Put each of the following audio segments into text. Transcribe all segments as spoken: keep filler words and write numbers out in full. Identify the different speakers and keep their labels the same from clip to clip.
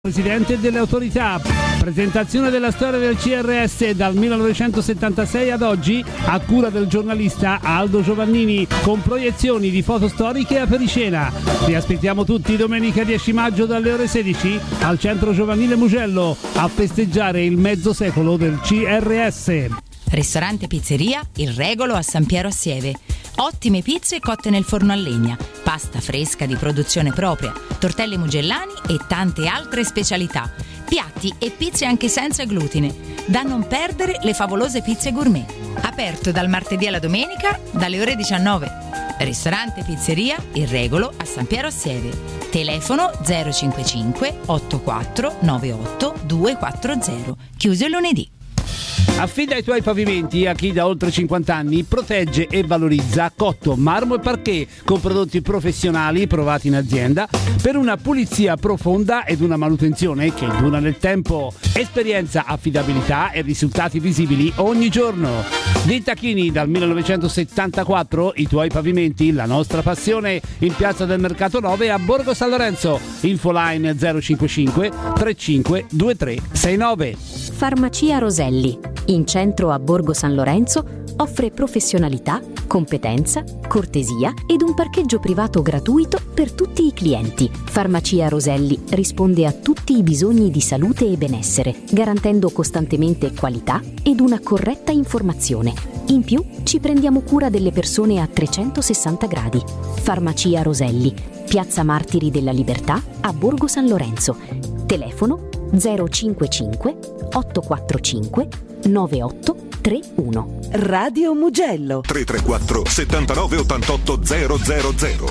Speaker 1: Presidente delle autorità, presentazione della storia del C R S dal millenovecentosettantasei ad oggi a cura del giornalista Aldo Giovannini con proiezioni di foto storiche a Periscena. Vi aspettiamo tutti domenica dieci maggio dalle ore sedici al Centro Giovanile Mugello a festeggiare il mezzo secolo del C R S.
Speaker 2: Ristorante Pizzeria Il Regolo a San Piero a Sieve. Ottime pizze cotte nel forno a legna, pasta fresca di produzione propria, tortelli mugellani e tante altre specialità. Piatti e pizze anche senza glutine. Da non perdere le favolose pizze gourmet. Aperto dal martedì alla domenica dalle ore diciannove. Ristorante Pizzeria Il Regolo a San Piero a Sieve. Telefono zero cinquantacinque ottantaquattro novantotto duecentoquaranta. Chiuso il lunedì.
Speaker 1: Affida i tuoi pavimenti a chi da oltre cinquanta anni protegge e valorizza cotto, marmo e parquet con prodotti professionali provati in azienda per una pulizia profonda ed una manutenzione che dura nel tempo. Esperienza, affidabilità e risultati visibili ogni giorno. Dittachini dal millenovecentosettantaquattro, i tuoi pavimenti, la nostra passione, in Piazza del Mercato nove a Borgo San Lorenzo. Infoline zero cinquantacinque trentacinque ventitré sessantanove.
Speaker 3: Farmacia Roselli, in centro a Borgo San Lorenzo, offre professionalità, competenza, cortesia ed un parcheggio privato gratuito per tutti i clienti. Farmacia Roselli risponde a tutti i bisogni di salute e benessere, garantendo costantemente qualità ed una corretta informazione. In più, ci prendiamo cura delle persone a trecentosessanta gradi. Farmacia Roselli, Piazza Martiri della Libertà a Borgo San Lorenzo. Telefono zero cinquantacinque ottocentoquarantacinque novantotto trentuno.
Speaker 4: Radio Mugello
Speaker 5: tre tre quattro settantanove ottantotto zero zero zero.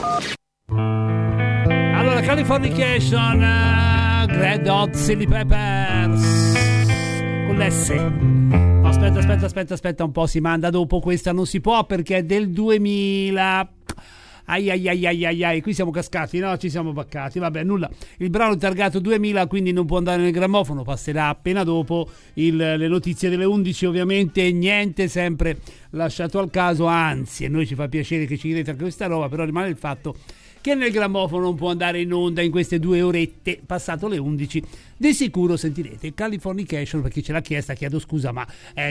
Speaker 1: Allora, Californication, uh, Red Hot Chili Peppers con l'S. No, aspetta, aspetta, aspetta, aspetta un po', si manda dopo, questa non si può perché è del duemila. Ai ai ai ai ai ai, qui siamo cascati, no? Ci siamo baccati, vabbè, nulla. Il brano è targato duemila, quindi non può andare nel grammofono, passerà appena dopo il, le notizie delle undici, ovviamente niente sempre lasciato al caso, anzi, a noi ci fa piacere che ci chiedete anche questa roba, però rimane il fatto che nel grammofono non può andare in onda in queste due orette, passato le undici. Di sicuro sentirete Californication, per chi ce l'ha chiesta, chiedo scusa, ma eh,